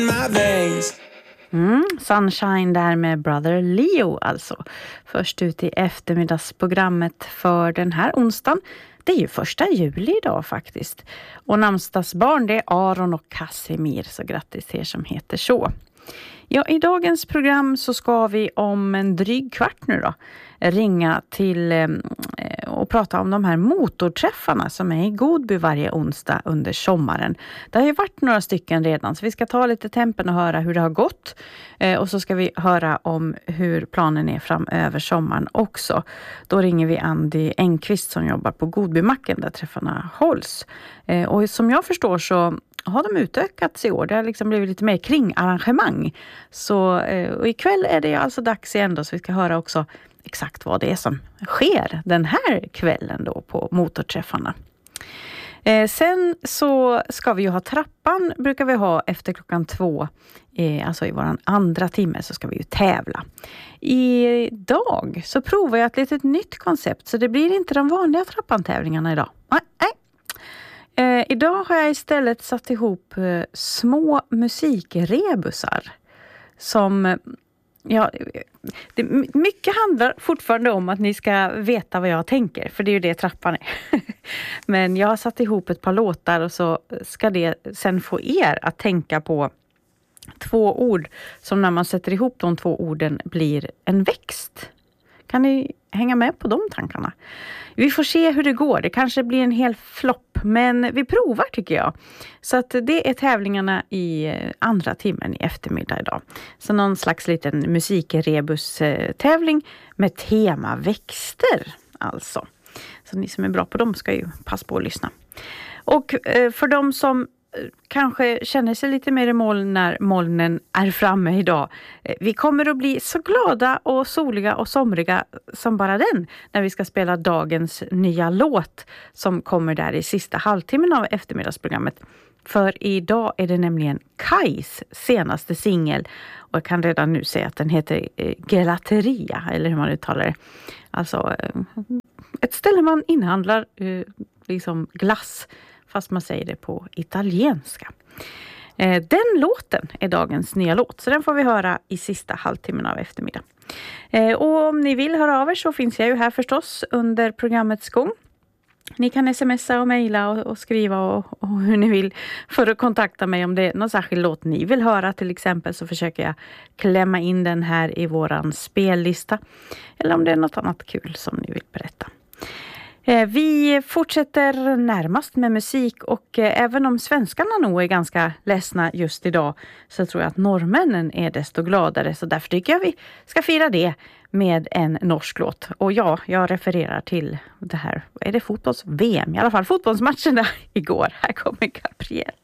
Sunshine där med Brother Leo alltså. Först ut i eftermiddagsprogrammet för den här onsdagen. Det är ju 1 juli idag faktiskt. Och namnsdagsbarn det är Aron och Casimir. Så grattis till er som heter så. Ja, i dagens program så ska vi om en dryg kvart nu då ringa till och prata om de här motorträffarna som är i Godby varje onsdag under sommaren. Det har ju varit några stycken redan så vi ska ta lite tempen och höra hur det har gått. Och så ska vi höra om hur planen är framöver sommaren också. Då ringer vi Andy Engqvist som jobbar på Godbymacken där träffarna hålls. Och som jag förstår så har de utökats i år. Det har liksom blivit lite mer kringarrangemang. Så och ikväll är det alltså dags igen då så vi ska höra också exakt vad det är som sker den här kvällen då på motorträffarna. Sen så ska vi ju ha trappan, brukar vi ha efter 2:00. Alltså i våran andra timme så ska vi ju tävla. Idag så provar jag ett litet nytt koncept så det blir inte de vanliga trappantävlingarna idag. Nej. Idag har jag istället satt ihop små musikrebusar som, ja, mycket handlar fortfarande om att ni ska veta vad jag tänker, för det är ju det trappan är. Men jag har satt ihop ett par låtar och så ska det sen få er att tänka på 2 ord som när man sätter ihop de 2 orden blir en växt. Kan ni hänga med på de tankarna? Vi får se hur det går. Det kanske blir en hel flopp. Men vi provar tycker jag. Så att det är tävlingarna i andra timmen i eftermiddag idag. Så någon slags liten musikrebus-tävling med tema växter. Alltså. Så ni som är bra på dem ska ju passa på att lyssna. Och för de som kanske känner sig lite mer i moln när molnen är framme idag. Vi kommer att bli så glada och soliga och somriga som bara den när vi ska spela dagens nya låt som kommer där i sista halvtimmen av eftermiddagsprogrammet. För idag är det nämligen Kais senaste singel och jag kan redan nu säga att den heter Gelateria eller hur man uttalar det. Alltså ett ställe man inhandlar liksom glass fast man säger det på italienska. Den låten är dagens nya låt. Så den får vi höra i sista halvtimmen av eftermiddag. Och om ni vill höra av er så finns jag ju här förstås under programmets gång. Ni kan smsa och mejla och skriva och hur ni vill för att kontakta mig om det är någon särskild låt ni vill höra till exempel så försöker jag klämma in den här i våran spellista. Eller om det är något annat kul som ni vill berätta. Vi fortsätter närmast med musik och även om svenskarna nog är ganska ledsna just idag så tror jag att norrmännen är desto gladare så därför tycker jag vi ska fira det med en norsk låt. Och ja, jag refererar till det här, är det fotbolls-VM? I alla fall fotbollsmatchen där igår. Här kommer Gabriel.